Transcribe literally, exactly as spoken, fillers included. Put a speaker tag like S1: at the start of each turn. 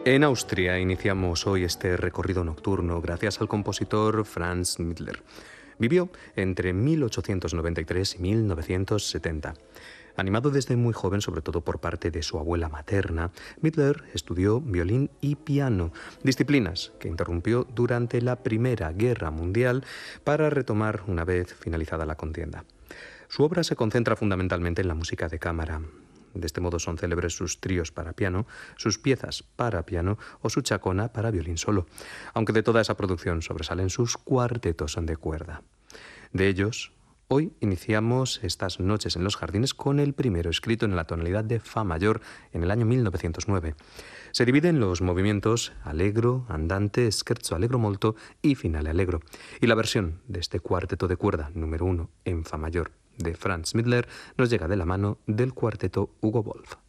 S1: En Austria iniciamos hoy este recorrido nocturno gracias al compositor Franz Midler. Vivió entre mil ochocientos noventa y tres y mil novecientos setenta. Animado desde muy joven, sobre todo por parte de su abuela materna, Midler estudió violín y piano, disciplinas que interrumpió durante la Primera Guerra Mundial para retomar una vez finalizada la contienda. Su obra se concentra fundamentalmente en la música de cámara. De este modo son célebres sus tríos para piano, sus piezas para piano o su chacona para violín solo, aunque de toda esa producción sobresalen sus cuartetos de cuerda. De ellos, hoy iniciamos estas noches en los jardines con el primero, escrito en la tonalidad de fa mayor en el año mil novecientos nueve. Se divide en los movimientos allegro, andante, scherzo allegro molto y finale allegro. Y la versión de este cuarteto de cuerda número uno en fa mayor de Franz Midler nos llega de la mano del cuarteto Hugo Wolf.